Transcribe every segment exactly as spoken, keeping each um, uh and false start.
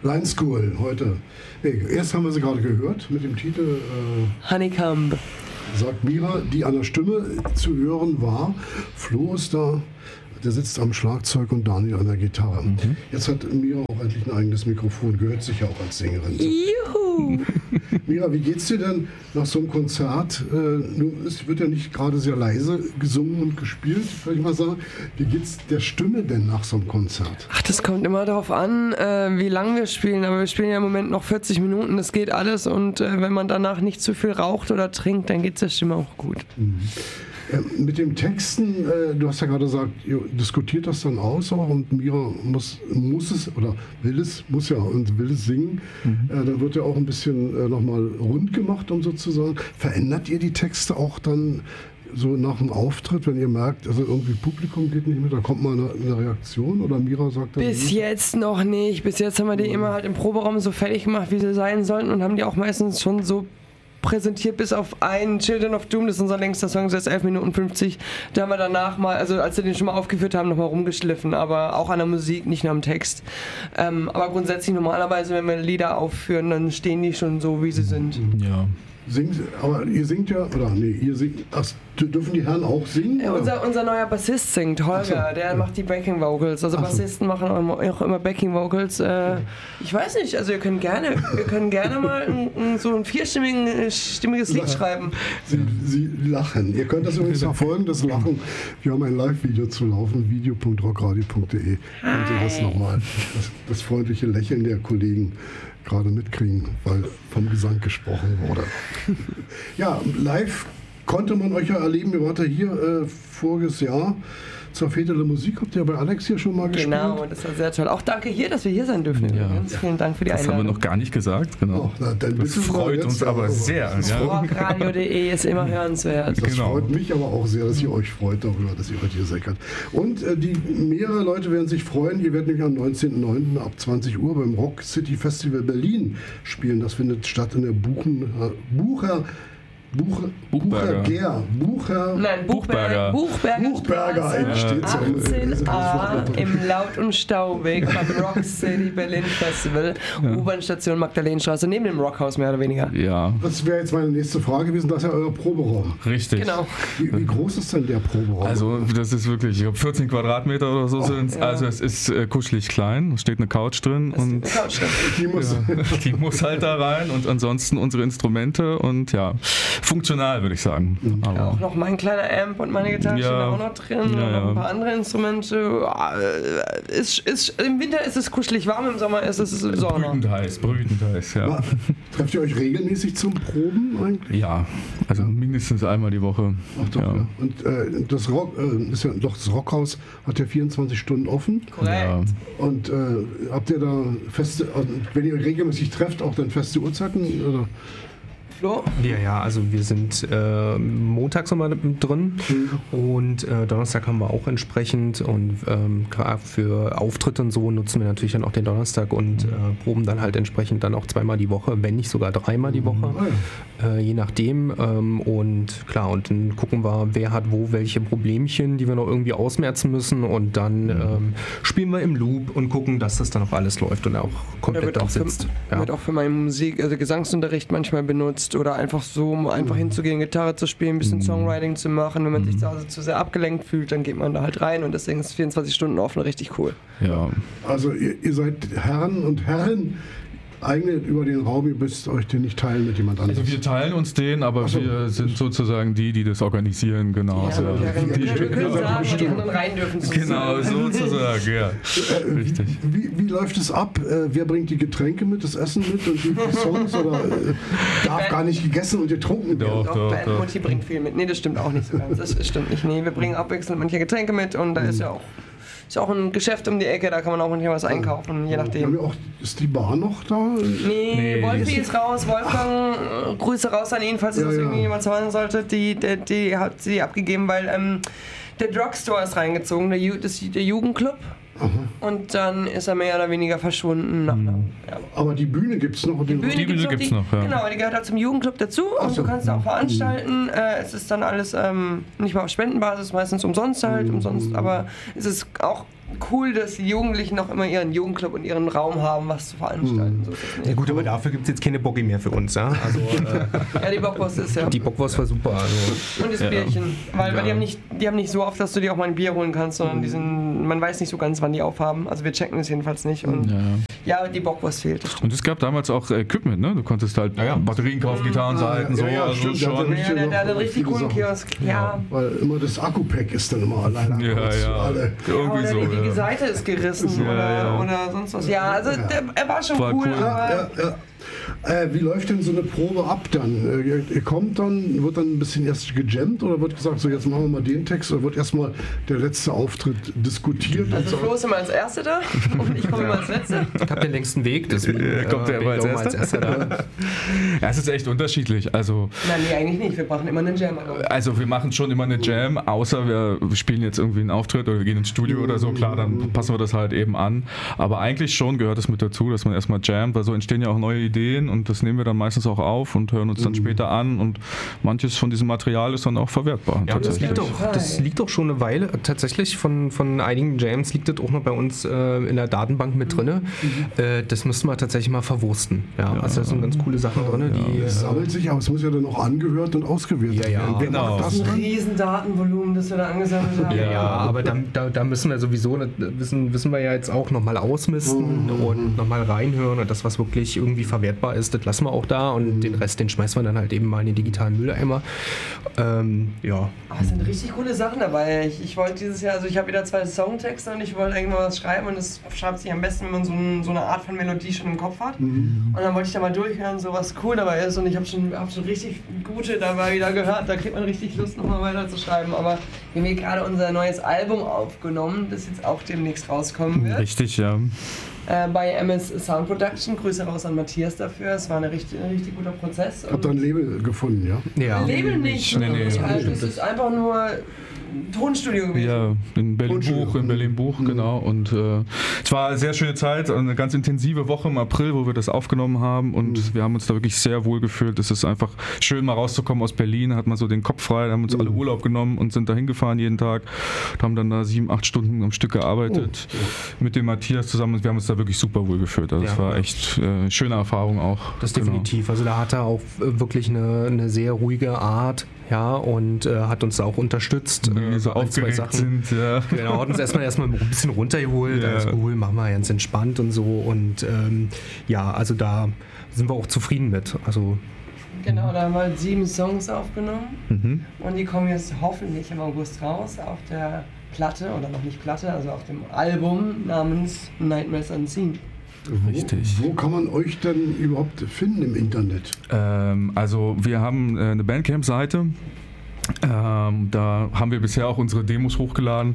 Line School heute. Nee, erst haben wir sie gerade gehört mit dem Titel äh, Honeycomb. Sagt Mira, die an der Stimme zu hören war. Flo ist da, der sitzt am Schlagzeug und Daniel an der Gitarre. Mhm. Jetzt hat Mira auch endlich ein eigenes Mikrofon, gehört sich ja auch als Sängerin. Juhu! Mira, wie geht's dir denn nach so einem Konzert? Äh, nun, es wird ja nicht gerade sehr leise gesungen und gespielt, würde ich mal sagen. Wie geht's der Stimme denn nach so einem Konzert? Ach, das kommt immer darauf an, äh, wie lange wir spielen. Aber wir spielen ja im Moment noch vierzig Minuten, das geht alles. Und äh, wenn man danach nicht zu viel raucht oder trinkt, dann geht's der Stimme auch gut. Mhm. Äh, mit dem Texten, äh, du hast ja gerade gesagt, ihr diskutiert das dann aus auch und Mira muss, muss es oder will es, muss ja und will es singen. Mhm. Äh, dann wird ja auch ein bisschen äh, nochmal rund gemacht, um sozusagen. Verändert ihr die Texte auch dann so nach dem Auftritt, wenn ihr merkt, also irgendwie Publikum geht nicht mit, da kommt mal eine, eine Reaktion oder Mira sagt dann... Bis jetzt noch nicht. Bis jetzt haben wir die immer halt im Proberaum so fertig gemacht, wie sie sein sollten und haben die auch meistens schon so präsentiert, bis auf einen Children of Doom, das ist unser längster Song, das ist elf Minuten fünfzig. Da haben wir danach mal, also als wir den schon mal aufgeführt haben, nochmal rumgeschliffen, aber auch an der Musik, nicht nur am Text. Ähm, aber grundsätzlich normalerweise, wenn wir Lieder aufführen, dann stehen die schon so, wie sie sind. Ja. Singt, aber ihr singt ja, oder nee, ihr singt, ach, dürfen die Herren auch singen? Ja, unser, unser neuer Bassist singt, Holger, so, der ja. macht die Backing Vocals. Also ach Bassisten so. machen auch immer Backing Vocals. Äh, ich weiß nicht, also ihr könnt gerne, wir können gerne mal ein, ein, so ein vierstimmiges Lied schreiben. Sie, Sie lachen. Ihr könnt das übrigens verfolgen, das Lachen. Wir haben ein Live-Video zu laufen, video punkt rockradio punkt de. Und ihr das nochmal, das, das freundliche Lächeln der Kollegen gerade mitkriegen, weil vom Gesang gesprochen wurde. Ja, live konnte man euch ja erleben. Ihr wart ja hier äh, voriges Jahr zur Fete der Musik. Habt ihr bei Alex hier schon mal gespielt? Genau, das war sehr toll. Auch danke hier, dass wir hier sein dürfen. Ja. Ganz vielen Dank für die das Einladung. Das haben wir noch gar nicht gesagt. Genau. Oh, na, dann das freut uns aber sehr. Ja. rockradio punkt de ist immer hörenswert. Das genau. freut mich aber auch sehr, dass ihr euch freut darüber, dass ihr heute hier seid. Und äh, die mehrere Leute werden sich freuen. Ihr werdet nämlich am neunzehnten neunten ab zwanzig Uhr beim Rock City Festival Berlin spielen. Das findet statt in der Buchen, äh, Bucher Buch, Buchberger. Bucher, Bucher. Nein, Buchberger. Buchberger, Buchberger steht so. achtzehn a im Laut und Staubweg beim Rock City Berlin Festival. Ja. U-Bahn-Station Magdalenenstraße, neben dem Rockhaus mehr oder weniger. Ja. Das wäre jetzt meine nächste Frage gewesen. Das ist ja euer Proberaum. Richtig. Genau. Wie, wie groß ist denn der Proberaum? Also das ist wirklich, ich glaube vierzehn Quadratmeter oder so oh, sind es. Ja. Also es ist äh, kuschelig klein. Es steht eine Couch drin. Es und eine Couch drin. Die muss, ja, die muss halt da rein und ansonsten unsere Instrumente und ja, funktional würde ich sagen. Mhm. Aber ja, auch noch mein kleiner Amp und meine Gitarre ja, stehen da auch noch drin ja, und ja. noch ein paar andere Instrumente. Ist, ist, Im Winter ist es kuschelig warm, im Sommer ist es Sauna. Brütend heiß, brütend heiß, ja. Aber, trefft ihr euch regelmäßig zum Proben eigentlich? Ja, also mindestens einmal die Woche. Ach doch, ja. ja. Und äh, das, Rock, äh, ist ja, doch, das Rockhaus hat ja vierundzwanzig Stunden offen. Korrekt. Ja. Und äh, habt ihr da feste, also wenn ihr regelmäßig trefft, auch dann feste Uhrzeiten? Oder? Flo? Ja, ja, also wir sind äh, montags nochmal drin mhm. und äh, Donnerstag haben wir auch entsprechend und ähm, für Auftritte und so nutzen wir natürlich dann auch den Donnerstag und äh, proben dann halt entsprechend dann auch zweimal die Woche, wenn nicht sogar dreimal die Woche, mhm. äh, je nachdem ähm, und klar, und dann gucken wir, wer hat wo welche Problemchen, die wir noch irgendwie ausmerzen müssen und dann ähm, spielen wir im Loop und gucken, dass das dann auch alles läuft und auch komplett dann sitzt. Ja. Wird auch für meine Musik, also Gesangsunterricht manchmal benutzt oder einfach so, um einfach hinzugehen, Gitarre zu spielen, ein bisschen mhm. Songwriting zu machen. Wenn man sich da also zu sehr abgelenkt fühlt, dann geht man da halt rein und deswegen ist vierundzwanzig Stunden offen richtig cool. Ja. Also ihr, ihr seid Herren und Herren eigene über den Raum, ihr müsst euch den nicht teilen mit jemand anderem. Also wir teilen uns den, aber so. wir sind sozusagen die, die das organisieren, genau. Ja, so. die, die, wir die, können sagen, wo die anderen rein dürfen. Genau, sozusagen, ja. Äh, Richtig. Wie, wie läuft es ab? Äh, wer bringt die Getränke mit, das Essen mit und die, die Songs oder äh, darf gar nicht gegessen und getrunken werden? Doch, Doch, doch, Band doch. Mutti bringt viel mit. Nee, das stimmt auch nicht so ganz. Das stimmt nicht. Nee, wir bringen abwechselnd manche Getränke mit und da ist ja auch Ist auch ein Geschäft um die Ecke, da kann man auch manchmal was einkaufen, je nachdem. Auch, ist die Bar noch da? Nee, Nee. Wolfi ist raus, Wolfgang, äh, Grüße raus an ihn, falls Ja, das ja. irgendwie jemand hören sollte. Die, die, die hat sie abgegeben, weil ähm, der Drugstore ist reingezogen, der, Ju- das, der Jugendclub. Aha. Und dann ist er mehr oder weniger verschwunden. Nach, Mhm. ja. Aber die Bühne gibt es noch. Und Die den Bühne, Die Bühne gibt's gibt's noch, ja. Genau, die gehört halt zum Jugendclub dazu Ach und so. du kannst auch veranstalten. Äh, es ist dann alles ähm, nicht mal auf Spendenbasis, meistens umsonst halt, Mhm. umsonst, aber es ist auch cool, dass die Jugendlichen noch immer ihren Jugendclub und ihren Raum haben, was zu veranstalten. Mhm. So ist das nicht. Ja gut, aber dafür gibt es jetzt keine Boggy mehr für uns. Ja? Also, äh, Ja, die Bockwurst ist ja. die Bockwurst war super. Also. Und das Ja. Bierchen. Weil, weil Ja. die, haben nicht, die haben nicht so oft, dass du dir auch mal ein Bier holen kannst, sondern die sind, man weiß nicht so ganz, wann die aufhaben. Also wir checken es jedenfalls nicht. Und Ja. ja, die Bockwurst fehlt. Das stimmt. Und es gab damals auch Equipment, ne? Du konntest halt Ja, ja. Batterien kaufen, Gitarrenseiten, so. Ja, ja, Also stimmt, der hat schon. ja Ja, der, der hat einen richtig coolen Kiosk. Ja. Weil immer das Akku-Pack ist dann immer alleine. Ja, ja. Alle. Irgendwie oder so. die, die Ja. Seite ist gerissen Ja, oder, ja. oder sonst was. Ja, also der, er war schon War cool, cool. aber Ja, ja. Äh, wie läuft denn so eine Probe ab dann? Äh, ihr, ihr kommt dann, wird dann ein bisschen erst gejammt oder wird gesagt, so jetzt machen wir mal den Text oder wird erstmal der letzte Auftritt diskutiert? und also so? Flo ist immer als Erste da und ich komme immer als Letzte. Ich habe den längsten Weg, deswegen Ja, kommt der bin immer ich als auch mal als Erster? Erster da. Ja, es ist echt unterschiedlich. Also, Nein, nee, eigentlich nicht. Wir brauchen immer einen Jam. also wir machen schon immer eine Jam, außer wir spielen jetzt irgendwie einen Auftritt oder wir gehen ins Studio oder so. Klar, dann passen wir das halt eben an. Aber eigentlich schon gehört es mit dazu, dass man erstmal jammt, weil so entstehen ja auch neue Ideen und das nehmen wir dann meistens auch auf und hören uns dann später an und manches von diesem Material ist dann auch verwertbar. Ja, und das tatsächlich. liegt, auch, das liegt auch schon eine Weile. Tatsächlich von, von einigen Jams liegt das auch noch bei uns äh, in der Datenbank mit drin. Äh, das müssten wir tatsächlich mal verwursten. Ja, also da sind ganz coole Sachen drin, die. Es sammelt sich, aber es muss ja dann auch angehört und ausgewertet Ja, ja, werden. Wer genau. macht das Ein dann? riesen Datenvolumen, das wir da angesammelt haben. Ja, ja, aber da, da, da müssen wir sowieso, das wissen, wissen wir ja jetzt auch nochmal ausmisten und nochmal reinhören und das, was wirklich irgendwie verwertbar ist, das lassen wir auch da und den Rest, den schmeißen wir dann halt eben mal in den digitalen Mülleimer. Ähm, ja. Aber es sind richtig coole Sachen dabei. Ich, ich wollte dieses Jahr, also ich habe wieder zwei Songtexte und ich wollte eigentlich mal was schreiben und das schreibt sich am besten, wenn man so, ein, so eine Art von Melodie schon im Kopf hat. Und dann wollte ich da mal durchhören, so was cool dabei ist und ich habe schon, hab schon richtig gute dabei wieder gehört. Da kriegt man richtig Lust, nochmal weiter zu schreiben. Aber wir haben hier gerade unser neues Album aufgenommen, das jetzt auch demnächst rauskommen wird. Richtig, ja. Äh, bei M S Sound Production. Grüße raus an Matthias dafür. Es war ein richtig, ein richtig guter Prozess. Habt ihr ein Label gefunden, ja? Ja. Label nicht. Nee, nee. Also es ist einfach nur ein Tonstudio gewesen. Ja, in Berlin-Buch, in Berlin-Buch, genau. Und äh, es war eine sehr schöne Zeit, eine ganz intensive Woche im April, wo wir das aufgenommen haben und mhm. wir haben uns da wirklich sehr wohl gefühlt. Es ist einfach schön, mal rauszukommen aus Berlin, hat man so den Kopf frei, da haben uns mhm. alle Urlaub genommen und sind da hingefahren jeden Tag und haben dann da sieben, acht Stunden am Stück gearbeitet oh. mit dem Matthias zusammen und wir haben uns da wirklich super wohl gefühlt. Also es ja. war echt äh, schöne Erfahrung auch. Das genau. definitiv. Also da hat er auch wirklich eine, eine sehr ruhige Art. Ja, und äh, hat uns auch unterstützt. Wenn wir äh, so aufgeregt Sachen. sind, ja. Genau, hat uns erstmal erstmal ein bisschen runtergeholt. Ja. Alles cool, machen wir ganz entspannt und so. Und ähm, ja, also da sind wir auch zufrieden mit. Also Genau, da haben wir halt sieben Songs aufgenommen Mhm. und die kommen jetzt hoffentlich im August raus auf der Platte, oder noch nicht Platte, also auf dem Album namens Nightmares Unseen. Richtig. Wo, wo kann man euch denn überhaupt finden im Internet? Ähm, also wir haben äh, eine Bandcamp-Seite. Ähm, da haben wir bisher auch unsere Demos hochgeladen.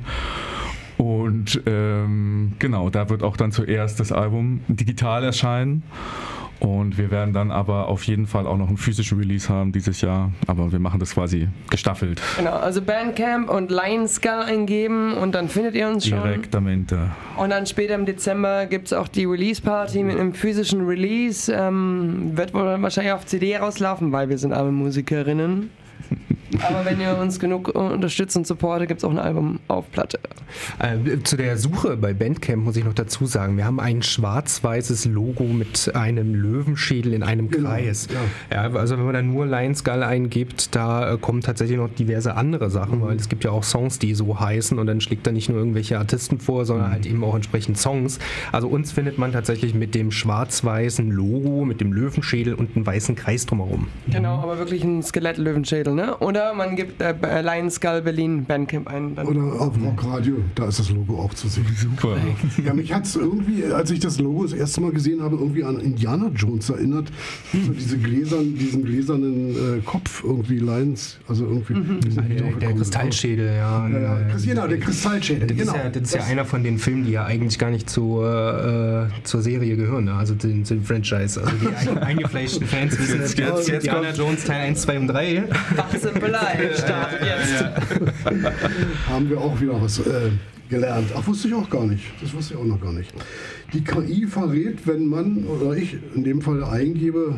Und ähm, genau, da wird auch dann zuerst das Album digital erscheinen. Und wir werden dann aber auf jeden Fall auch noch einen physischen Release haben dieses Jahr. Aber wir machen das quasi gestaffelt. Genau, also Bandcamp und Lion Skull eingeben und dann findet ihr uns schon. Direktamente. Und dann später im Dezember gibt es auch die Release-Party mit einem physischen Release. Ähm, wird wohl wahrscheinlich auf C D rauslaufen, weil wir sind arme Musikerinnen. Aber wenn ihr uns genug unterstützt und supportet, gibt es auch ein Album auf Platte. Äh, zu der Suche bei Bandcamp muss ich noch dazu sagen, wir haben ein schwarz-weißes Logo mit einem Löwenschädel in einem Genau, Kreis. ja. Ja, also wenn man da nur Lion Skull eingibt, da äh, kommen tatsächlich noch diverse andere Sachen, weil es gibt ja auch Songs, die so heißen und dann schlägt da nicht nur irgendwelche Artisten vor, sondern halt eben auch entsprechend Songs. Also uns findet man tatsächlich mit dem schwarz-weißen Logo, mit dem Löwenschädel und einem weißen Kreis drumherum. Genau, aber wirklich ein Skelett-Löwenschädel, ne? Oder man gibt äh, Lion Skull Berlin Bandcamp ein. Dann Oder auf Rockradio, da ist das Logo auch zu sehen. Super. Ja, mich hat es irgendwie, als ich das Logo das erste Mal gesehen habe, irgendwie an Indiana Jones erinnert. So diese Gläsern, diesen gläsernen äh, Kopf irgendwie, Lions, also irgendwie. Mhm. die sind nicht Der, drauf der gekommen. Kristallschädel, ja. Ja, ja, Chris- genau, der Kristallschädel, Das, genau. ist ja, das ist ja einer von den Filmen, die ja eigentlich gar nicht zur, äh, zur Serie gehören, ne? Also den, den Franchise. Also die ein, eingefleischten Fans wissen Jetzt- jetzt, jetzt- jetzt Indiana kommt- Jones Teil eins, zwei und drei. Simple Life startet jetzt. Haben wir auch wieder was äh, gelernt. Ach, wusste ich auch gar nicht. Das wusste ich auch noch gar nicht. Die K I verrät, wenn man, oder ich in dem Fall eingebe,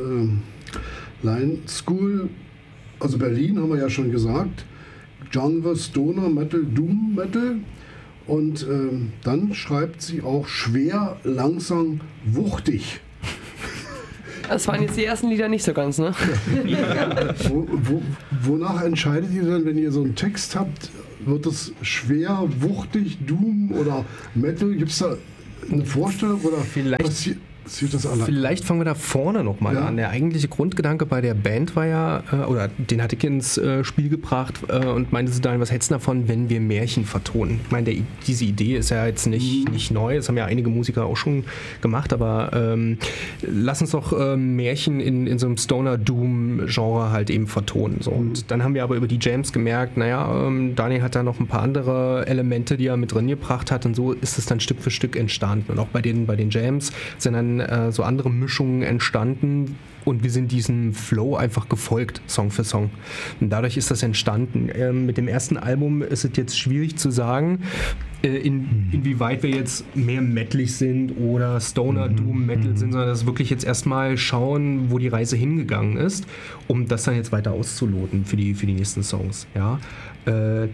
äh, Lion School, also Berlin haben wir ja schon gesagt, Genre Stoner Metal, Doom Metal. Und ähm, dann schreibt sie auch schwer, langsam, wuchtig. Das waren jetzt die ersten Lieder nicht so ganz, ne? wo, wo, wonach entscheidet ihr denn, wenn ihr so einen Text habt? Wird es schwer, wuchtig, Doom oder Metal? Gibt es da eine Vorstellung oder Vielleicht- passiert das allein? Vielleicht fangen wir da vorne nochmal Ja. an. Der eigentliche Grundgedanke bei der Band war ja, äh, oder den hatte ich ins äh, Spiel gebracht äh, und meinte so, Daniel, was hältst du davon, wenn wir Märchen vertonen? Ich meine, der, diese Idee ist ja jetzt nicht, nicht neu, das haben ja einige Musiker auch schon gemacht, aber ähm, lass uns doch äh, Märchen in, in so einem Stoner-Doom-Genre halt eben vertonen. So. Und dann haben wir aber über die Jams gemerkt, naja, ähm, Daniel hat da noch ein paar andere Elemente, die er mit drin gebracht hat und so ist es dann Stück für Stück entstanden. Und auch bei den, bei den Jams sind dann äh, so andere Mischungen entstanden und wir sind diesem Flow einfach gefolgt, Song für Song. Und dadurch ist das entstanden. Ähm, mit dem ersten Album ist es jetzt schwierig zu sagen, äh, in, inwieweit wir jetzt mehr metalig sind oder Stoner, Doom, Metal sind, sondern das wirklich jetzt erstmal schauen, wo die Reise hingegangen ist, um das dann jetzt weiter auszuloten für die, für die nächsten Songs. Ja. Äh,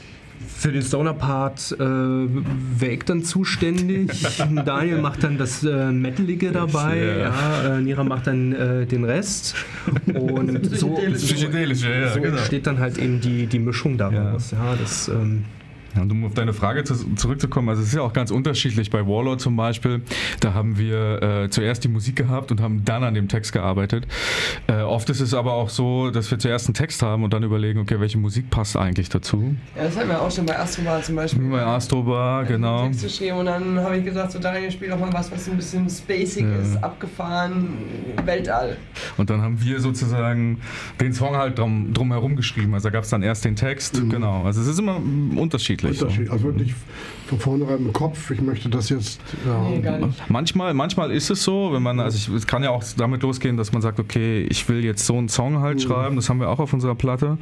Für den Stoner-Part äh, wäre ich dann zuständig. Daniel macht dann das äh, Metalige dabei. Ja. Äh, Nira macht dann äh, den Rest. Und so, Psychedelische, ja, so genau. entsteht dann halt eben die, die Mischung daraus. Ja. Ja, das, ähm, Ja, und um auf deine Frage zu, zurückzukommen, also es ist ja auch ganz unterschiedlich. Bei Warlord zum Beispiel, da haben wir äh, zuerst die Musik gehabt und haben dann an dem Text gearbeitet. Äh, oft ist es aber auch so, dass wir zuerst einen Text haben und dann überlegen, okay, welche Musik passt eigentlich dazu. Ja, das hatten wir auch schon bei Astrobar zum Beispiel. Bei Astrobar, genau. Text geschrieben und dann habe ich gesagt, so Daniel, spiel doch mal was, was ein bisschen spacig Ja. ist, abgefahren, Weltall. Und dann haben wir sozusagen den Song halt drum, drum herum geschrieben. Also da gab es dann erst den Text, Mhm. genau. Also es ist immer mm, unterschiedlich. Unterschied. Also wirklich von vornherein im Kopf, ich möchte das jetzt. Ja, Nee, gar nicht. Manchmal, manchmal ist es so, wenn man, also ich, es kann ja auch damit losgehen, dass man sagt, okay, ich will jetzt so einen Song halt schreiben, das haben wir auch auf unserer Platte,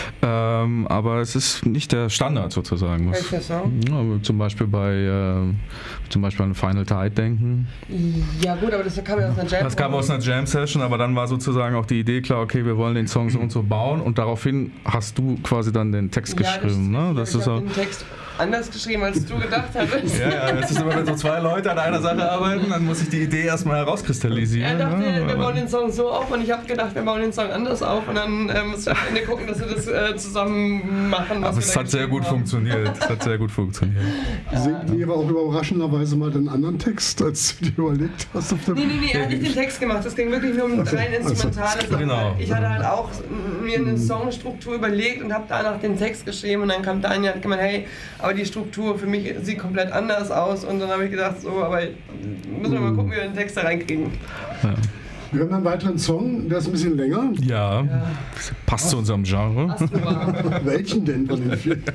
ähm, aber es ist nicht der Standard sozusagen. Was, Welcher Song? ja, zum Beispiel bei, äh, zum Beispiel an Final Tide denken. Ja gut, aber das kam ja aus einer Jam. Das kam aus einer Jam-Session, aber dann war sozusagen auch die Idee klar, okay, wir wollen den Song so und so bauen und daraufhin hast du quasi dann den Text Ja, geschrieben. das, Ne? Das ich ist habe auch, den Text anders geschrieben, als du gedacht hattest. ja, ja, das ist immer, wenn so zwei Leute an einer Sache arbeiten, dann muss sich die Idee erstmal herauskristallisieren. Er dachte, ne? wir bauen den Song so auf und ich habe gedacht, wir bauen den Song anders auf und dann äh, musst du am Ende gucken, dass wir das äh, zusammen machen. Was Aber wir es da hat sehr geschrieben gut haben. funktioniert. Es hat sehr gut funktioniert. Singt Nira auch überraschenderweise mal den anderen Text, als du dir überlegt hast auf der Nee, nee, nee, er hat nicht den Text gemacht. Es ging wirklich nur um rein instrumentale Sachen. Genau. Ich hatte halt auch mir eine Songstruktur überlegt und habe danach den Text geschrieben und dann kam Daniel und hat gemeint, hey, aber die Struktur für mich sieht komplett anders aus und dann habe ich gedacht, so, aber müssen wir mal gucken, wie wir den Text da reinkriegen. Wir haben einen weiteren Song, der ist ein bisschen länger. Ja, passt zu unserem Genre. Astrobar. Welchen denn von den vier?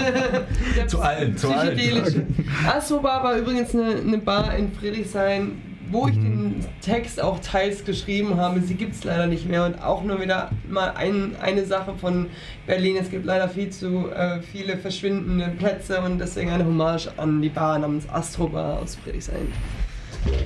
Zu allen, zu allen. Psychedelische. Astrobar war übrigens eine, eine Bar in Friedrichshain, wo ich den Text auch teils geschrieben habe. Sie gibt es leider nicht mehr und auch nur wieder mal ein, eine Sache von Berlin. Es gibt leider viel zu äh, viele verschwindende Plätze und deswegen eine Hommage an die Bar namens Astrobar aus Friedrichshain.